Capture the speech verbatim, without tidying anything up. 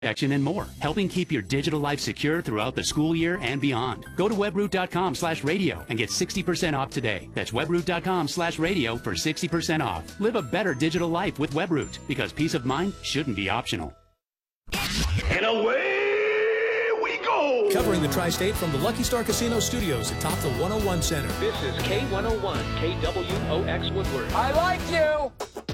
protection, and more, helping keep your digital life secure throughout the school year and beyond. Go to webroot.com slash radio and get sixty percent off today. That's webroot.com slash radio for sixty percent off. Live a better digital life with Webroot, because peace of mind shouldn't be optional. And away we go! Covering the Tri-State from the Lucky Star Casino Studios atop the one oh one Center. This is K one oh one, K W O X Woodward. I like you!